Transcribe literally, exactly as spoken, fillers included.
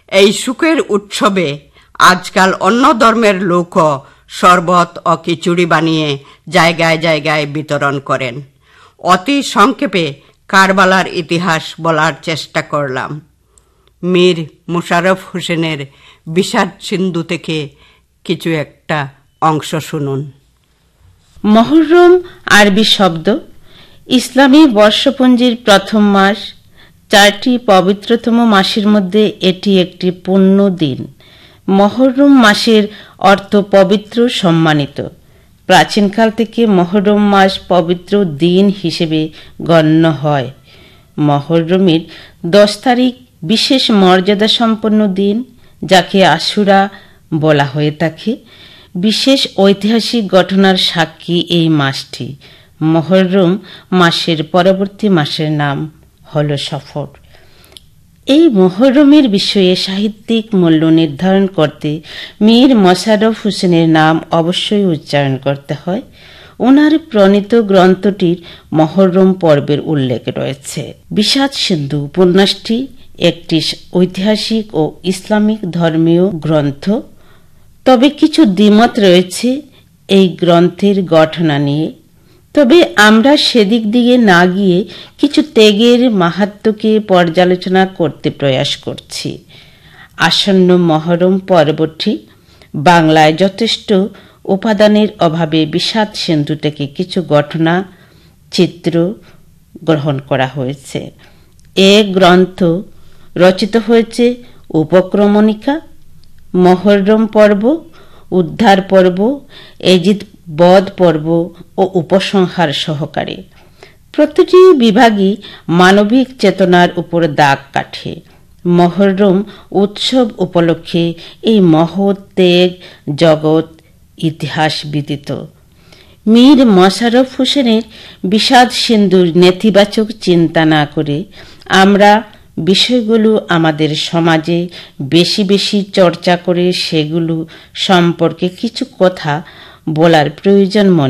এই সুখের উৎসবে আজকাল অন্য ধর্মের লোকও শরবত ও খিচুড়ি বানিয়ে জায়গায় জায়গায় বিতরণ করেন। অতি সংক্ষেপে কারবালার ইতিহাস বলার চেষ্টা করলাম। মীর মোশাররফ হোসেনের বিষাদ সিন্ধু থেকে কিছু একটা অংশ শুনুন। মহররম আরবি শব্দ, ইসলামী বর্ষপঞ্জির প্রথম মাস। চারটি পবিত্রতম মাসের মধ্যে এটি একটি পুণ্য দিন। মহররম মাসের অর্থ পবিত্র, সম্মানিত। প্রাচীনকাল থেকে মহররম মাস পবিত্র দিন হিসেবে গণ্য হয়। মহররমের দশ তারিখ বিশেষ মর্যাদা সম্পন্ন দিন, যাকে আশুরা বলা হয়ে থাকে। বিশেষ ঐতিহাসিক ঘটনার সাক্ষী এই মাসটি। মহররম মাসের পরবর্তী মাসের নাম হল সফর। এই মহররমের বিষয়ে সাহিত্যিক মূল্য নির্ধারণ করতে মীর মোশাররফ হোসেনের নাম অবশ্যই উচ্চারণ করতে হয়। ওনার প্রণীত গ্রন্থটির মহররম পর্বের উল্লেখ রয়েছে। বিষাদ সিন্ধু উপন্যাসটি একটি ঐতিহাসিক ও ইসলামিক ধর্মীয় গ্রন্থ। তবে কিছু দ্বিমত রয়েছে এই গ্রন্থের ঘটনা নিয়ে। তবে আমরা সেদিক দিকে না গিয়ে কিছু ত্যাগের মাহাত্ম্যকে পর্যালোচনা করতে প্রয়াস করছি। আসন্ন মহরম পর্বটি বাংলায় যথেষ্ট উপাদানের অভাবে বিষাদ সিন্ধু থেকে কিছু ঘটনা চিত্র গ্রহণ করা হয়েছে। এ গ্রন্থ রচিত হয়েছে উপক্রমণিকা, মহররম পর্ব, উদ্ধার পর্ব, এজিদ বধ পর্ব ও উপসংহার সহকারে। প্রতিটি বিভাগই মানবিক চেতনার উপর দাগ কাটে। মহররম উৎসব উপলক্ষে এই মহৎ ত্যাগ জগৎ ইতিহাস বিদিত। মীর মোশাররফ হোসেনের বিষাদ সিন্ধুর নেতিবাচক চিন্তা না করে আমরা বিষয়গুলো আমাদের সমাজে বেশি বেশি চর্চা করে সেগুলো সম্পর্কে কিছু কথা বলার প্রয়োজন মনে